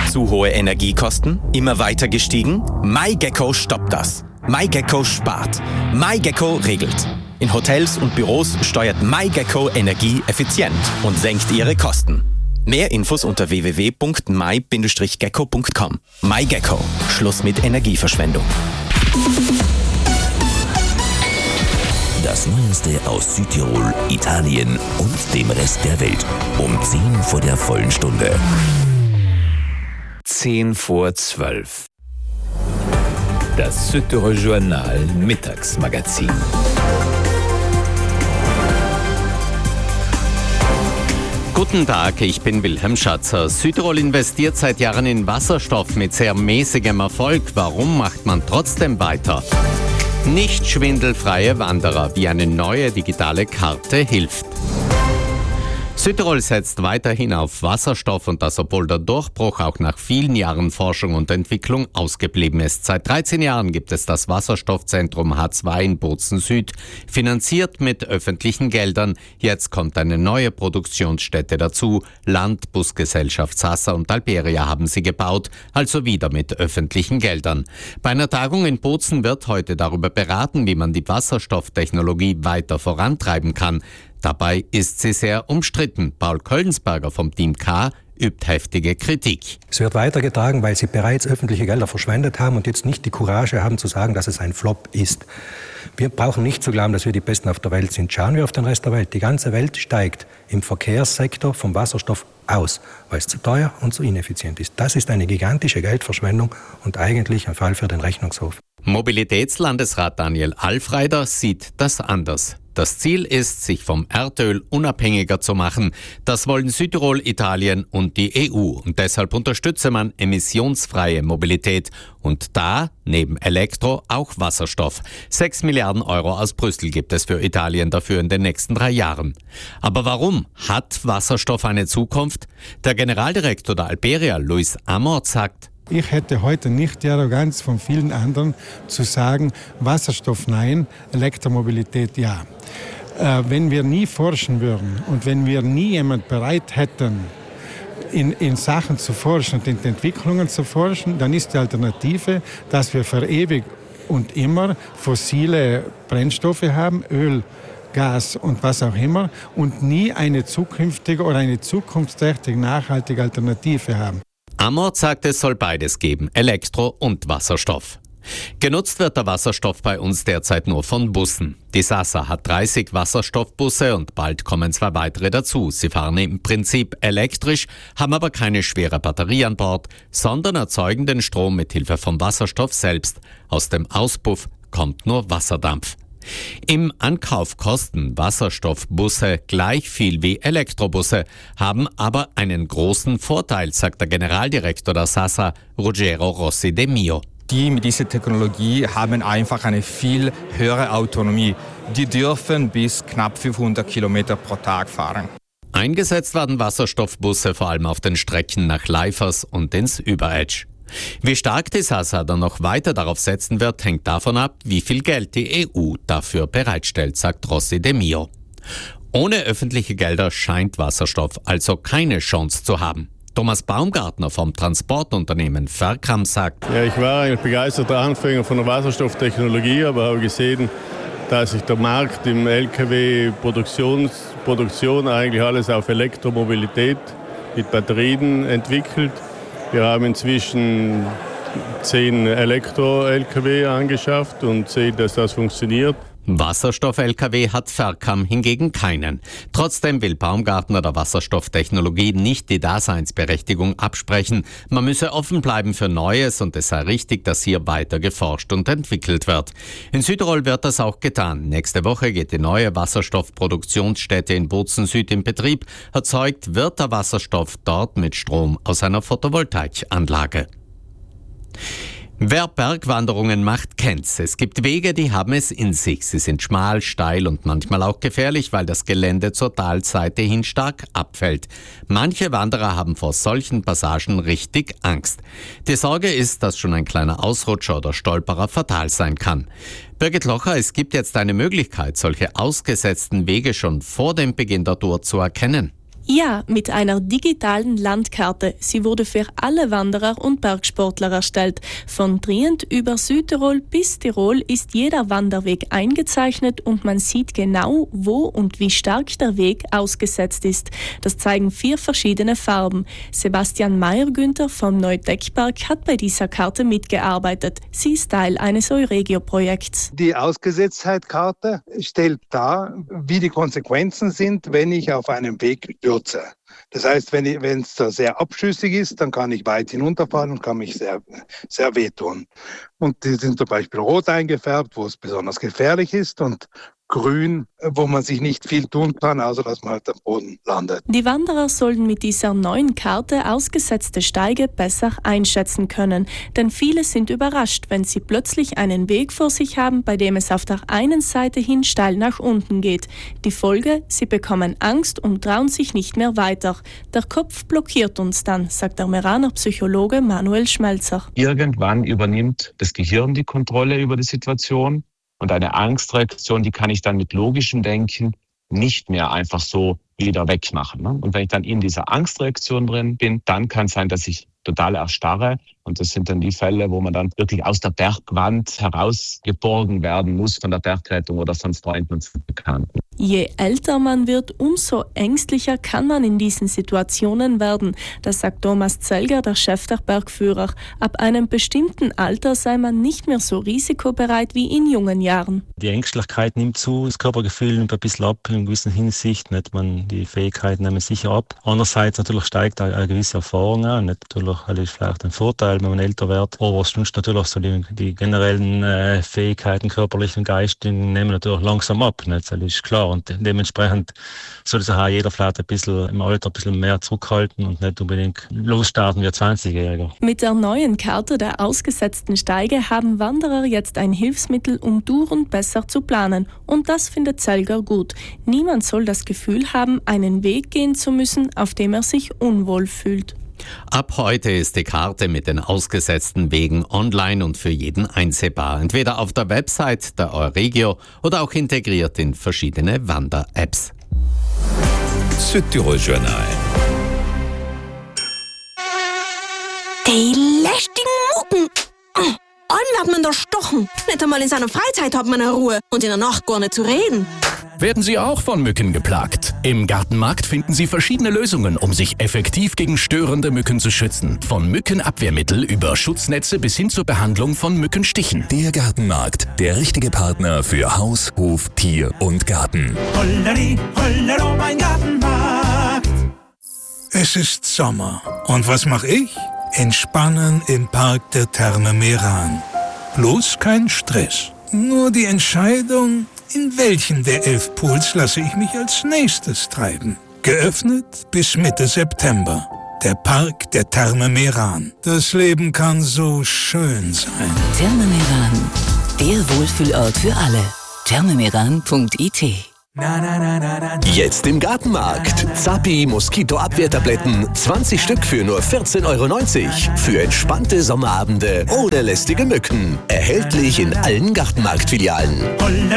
Zu hohe Energiekosten? Immer weiter gestiegen? MyGecko stoppt das. MyGecko spart. MyGecko regelt. In Hotels und Büros steuert MyGecko Energie effizient und senkt ihre Kosten. Mehr Infos unter www.my-gecko.com. MyGecko. Schluss mit Energieverschwendung. Das Neueste aus Südtirol, Italien und dem Rest der Welt. Um 10 vor der vollen Stunde. 10 vor 12. Das Südtirol Journal Mittagsmagazin. Guten Tag, ich bin Wilhelm Schatzer. Südtirol investiert seit Jahren in Wasserstoff mit sehr mäßigem Erfolg. Warum macht man trotzdem weiter? Nicht schwindelfreie Wanderer, wie eine neue digitale Karte hilft. Südtirol setzt weiterhin auf Wasserstoff und das, obwohl der Durchbruch auch nach vielen Jahren Forschung und Entwicklung ausgeblieben ist. Seit 13 Jahren gibt es das Wasserstoffzentrum H2 in Bozen Süd, finanziert mit öffentlichen Geldern. Jetzt kommt eine neue Produktionsstätte dazu. Landbusgesellschaft Sasa und Alberia haben sie gebaut, also wieder mit öffentlichen Geldern. Bei einer Tagung in Bozen wird heute darüber beraten, wie man die Wasserstofftechnologie weiter vorantreiben kann. Dabei ist sie sehr umstritten. Paul Köllensberger vom Team K übt heftige Kritik. Es wird weitergetragen, weil sie bereits öffentliche Gelder verschwendet haben und jetzt nicht die Courage haben zu sagen, dass es ein Flop ist. Wir brauchen nicht zu glauben, dass wir die Besten auf der Welt sind. Schauen wir auf den Rest der Welt. Die ganze Welt steigt im Verkehrssektor vom Wasserstoff aus, weil es zu teuer und zu ineffizient ist. Das ist eine gigantische Geldverschwendung und eigentlich ein Fall für den Rechnungshof. Mobilitätslandesrat Daniel Alfreider sieht das anders. Das Ziel ist, sich vom Erdöl unabhängiger zu machen. Das wollen Südtirol, Italien und die EU. Und deshalb unterstütze man emissionsfreie Mobilität. Und da, neben Elektro, auch Wasserstoff. 6 Milliarden Euro aus Brüssel gibt es für Italien dafür in den nächsten 3 Jahren. Aber warum? Hat Wasserstoff eine Zukunft? Der Generaldirektor der Alberia, Luis Amort, sagt: Ich hätte heute nicht die Arroganz von vielen anderen zu sagen, Wasserstoff nein, Elektromobilität ja. Wenn wir nie forschen würden und wenn wir nie jemand bereit hätten, in Sachen zu forschen und in Entwicklungen zu forschen, dann ist die Alternative, dass wir für ewig und immer fossile Brennstoffe haben, Öl, Gas und was auch immer, und nie eine zukünftige oder eine zukunftsträchtige, nachhaltige Alternative haben. Amort sagt, es soll beides geben, Elektro und Wasserstoff. Genutzt wird der Wasserstoff bei uns derzeit nur von Bussen. Die Sasa hat 30 Wasserstoffbusse und bald kommen 2 weitere dazu. Sie fahren im Prinzip elektrisch, haben aber keine schwere Batterie an Bord, sondern erzeugen den Strom mit Hilfe vom Wasserstoff selbst. Aus dem Auspuff kommt nur Wasserdampf. Im Ankauf kosten Wasserstoffbusse gleich viel wie Elektrobusse, haben aber einen großen Vorteil, sagt der Generaldirektor der Sasa, Ruggero Rossi de Mio. Die mit dieser Technologie haben einfach eine viel höhere Autonomie. Die dürfen bis knapp 500 Kilometer pro Tag fahren. Eingesetzt werden Wasserstoffbusse vor allem auf den Strecken nach Leifers und ins Überetsch. Wie stark die Sasa dann noch weiter darauf setzen wird, hängt davon ab, wie viel Geld die EU dafür bereitstellt, sagt Rossi de Mio. Ohne öffentliche Gelder scheint Wasserstoff also keine Chance zu haben. Thomas Baumgartner vom Transportunternehmen Ferkam sagt: Ja, ich war eigentlich begeisterter Anfänger von der Wasserstofftechnologie, aber habe gesehen, dass sich der Markt im Lkw-Produktion eigentlich alles auf Elektromobilität mit Batterien entwickelt. Wir haben inzwischen 10 Elektro-Lkw angeschafft und sehen, dass das funktioniert. Wasserstoff-Lkw hat Ferkam hingegen keinen. Trotzdem will Baumgartner der Wasserstofftechnologie nicht die Daseinsberechtigung absprechen. Man müsse offen bleiben für Neues und es sei richtig, dass hier weiter geforscht und entwickelt wird. In Südtirol wird das auch getan. Nächste Woche geht die neue Wasserstoffproduktionsstätte in Bozen Süd in Betrieb. Erzeugt wird der Wasserstoff dort mit Strom aus einer Photovoltaikanlage. Wer Bergwanderungen macht, kennt's. Es gibt Wege, die haben es in sich. Sie sind schmal, steil und manchmal auch gefährlich, weil das Gelände zur Talseite hin stark abfällt. Manche Wanderer haben vor solchen Passagen richtig Angst. Die Sorge ist, dass schon ein kleiner Ausrutscher oder Stolperer fatal sein kann. Birgit Locher, es gibt jetzt eine Möglichkeit, solche ausgesetzten Wege schon vor dem Beginn der Tour zu erkennen. Ja, mit einer digitalen Landkarte. Sie wurde für alle Wanderer und Bergsportler erstellt. Von Trient über Südtirol bis Tirol ist jeder Wanderweg eingezeichnet und man sieht genau, wo und wie stark der Weg ausgesetzt ist. Das zeigen 4 verschiedene Farben. Sebastian Meyer-Günther vom Neudeckpark hat bei dieser Karte mitgearbeitet. Sie ist Teil eines Euregio-Projekts. Die Ausgesetztheitkarte stellt dar, wie die Konsequenzen sind, wenn ich auf einem Weg stürze. Das heißt, wenn es da sehr abschüssig ist, dann kann ich weit hinunterfahren und kann mich sehr, sehr wehtun. Und die sind zum Beispiel rot eingefärbt, wo es besonders gefährlich ist, und grün, wo man sich nicht viel tun kann, außer dass man halt am Boden landet. Die Wanderer sollen mit dieser neuen Karte ausgesetzte Steige besser einschätzen können. Denn viele sind überrascht, wenn sie plötzlich einen Weg vor sich haben, bei dem es auf der einen Seite hin steil nach unten geht. Die Folge: sie bekommen Angst und trauen sich nicht mehr weiter. Der Kopf blockiert uns dann, sagt der Meraner Psychologe Manuel Schmelzer. Irgendwann übernimmt das Gehirn die Kontrolle über die Situation. Und eine Angstreaktion, die kann ich dann mit logischem Denken nicht mehr einfach so wieder wegmachen. Und wenn ich dann in dieser Angstreaktion drin bin, dann kann es sein, dass ich total erstarre. Und das sind dann die Fälle, wo man dann wirklich aus der Bergwand herausgeborgen werden muss von der Bergrettung oder von Freunden und Bekannten. Je älter man wird, umso ängstlicher kann man in diesen Situationen werden. Das sagt Thomas Zelger, der Chef der Bergführer. Ab einem bestimmten Alter sei man nicht mehr so risikobereit wie in jungen Jahren. Die Ängstlichkeit nimmt zu, das Körpergefühl nimmt ein bisschen ab in gewisser Hinsicht. Die Fähigkeiten nehmen sicher ab. Andererseits natürlich steigt eine gewisse Erfahrung an. Natürlich ist vielleicht ein Vorteil, wenn man älter wird. Aber sonst natürlich so die generellen Fähigkeiten, körperlich und geistig, nehmen natürlich langsam ab. Das ist klar. Und dementsprechend soll sich auch jeder vielleicht ein bisschen im Alter ein bisschen mehr zurückhalten und nicht unbedingt losstarten wie 20-Jähriger. Mit der neuen Karte der ausgesetzten Steige haben Wanderer jetzt ein Hilfsmittel, um Touren besser zu planen. Und das findet Zelger gut. Niemand soll das Gefühl haben, einen Weg gehen zu müssen, auf dem er sich unwohl fühlt. Ab heute ist die Karte mit den ausgesetzten Wegen online und für jeden einsehbar. Entweder auf der Website der Euregio oder auch integriert in verschiedene Wander-Apps. Südtirol Journal. Die lästigen Mucken. Einmal hat man da stochen. Nicht einmal in seiner Freizeit hat man eine Ruhe und in der Nacht gar nicht zu reden. Werden Sie auch von Mücken geplagt? Im Gartenmarkt finden Sie verschiedene Lösungen, um sich effektiv gegen störende Mücken zu schützen. Von Mückenabwehrmittel über Schutznetze bis hin zur Behandlung von Mückenstichen. Der Gartenmarkt, der richtige Partner für Haus, Hof, Tier und Garten. Holleri, hollero, mein Gartenmarkt. Es ist Sommer. Und was mache ich? Entspannen im Park der Therme Meran. Bloß kein Stress. Nur die Entscheidung, in welchen der 11 Pools lasse ich mich als nächstes treiben. Geöffnet bis Mitte September. Der Park der Therme Meran. Das Leben kann so schön sein. Therme Meran, der Wohlfühlort für alle. thermemeran.it. Jetzt im Gartenmarkt. Zappi Moskitoabwehrtabletten. 20 Stück für nur 14,90 €. Für entspannte Sommerabende ohne lästige Mücken. Erhältlich in allen Gartenmarktfilialen.